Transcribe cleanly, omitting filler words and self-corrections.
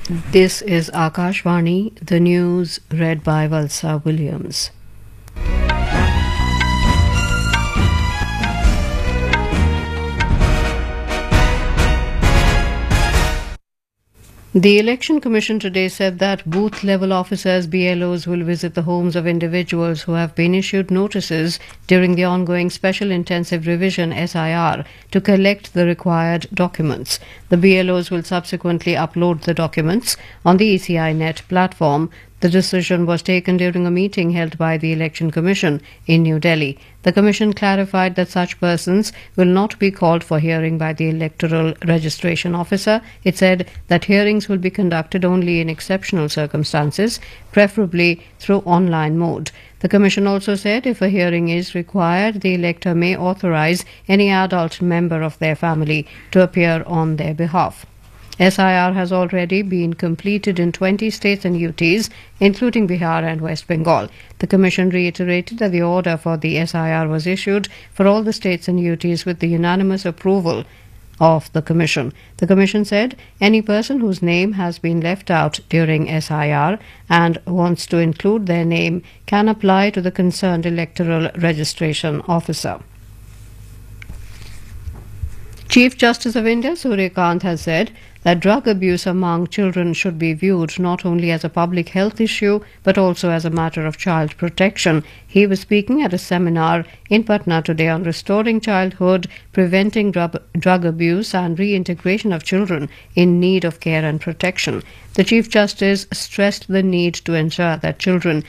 This is Akashvani, the news read by Valsa Williams. The Election Commission today said that booth-level officers, BLOs, will visit the homes of individuals who have been issued notices during the ongoing Special Intensive Revision SIR to collect the required documents. The BLOs will subsequently upload the documents on the ECI Net platform. The decision was taken during a meeting held by the Election Commission in New Delhi. The Commission clarified that such persons will not be called for hearing by the Electoral Registration Officer. It said that hearings will be conducted only in exceptional circumstances, preferably through online mode. The Commission also said if a hearing is required, the elector may authorize any adult member of their family to appear on their behalf. SIR has already been completed in 20 states and UTs, including Bihar and West Bengal. The Commission reiterated that the order for the SIR was issued for all the states and UTs with the unanimous approval of the Commission. The Commission said any person whose name has been left out during SIR and wants to include their name can apply to the concerned Electoral Registration Officer. Chief Justice of India Surya Kant has said that drug abuse among children should be viewed not only as a public health issue but also as a matter of child protection. He was speaking at a seminar in Patna today on restoring childhood, preventing drug abuse and reintegration of children in need of care and protection. The Chief Justice stressed the need to ensure that children